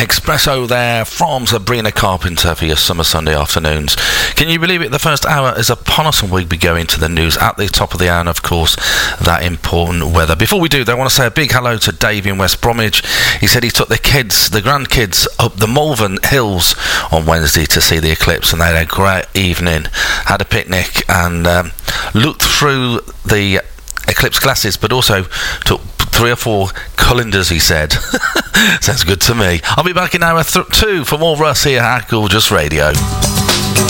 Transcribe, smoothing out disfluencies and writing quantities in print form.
Espresso there from Sabrina Carpenter for your summer Sunday afternoons. Can you believe it? The first hour is upon us and we'll be going to the news at the top of the hour and, of course, that important weather. Before we do, though, I want to say a big hello to Dave in West Bromwich. He said he took the grandkids, up the Malvern Hills on Wednesday to see the eclipse, and they had a great evening, had a picnic and looked through the eclipse glasses, but also took 3 or 4 calendars, he said. Sounds good to me. I'll be back in hour 2 for more Russ here at Gorgeous Radio.